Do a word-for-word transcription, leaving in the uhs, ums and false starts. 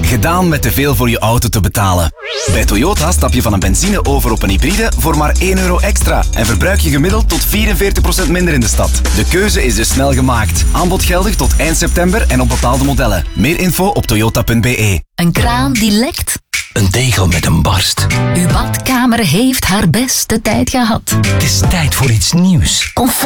Gedaan met te veel voor je auto te betalen. Bij Toyota stap je van een benzine over op een hybride voor maar één euro extra en verbruik je gemiddeld tot vierenveertig procent minder in de stad. De keuze is dus snel gemaakt. Aanbod geldig tot eind september en op bepaalde modellen. Meer info op toyota punt b e. Een kraan die lekt? Een tegel met een barst. Uw badkamer heeft haar beste tijd gehad. Het is tijd voor iets nieuws. Comfort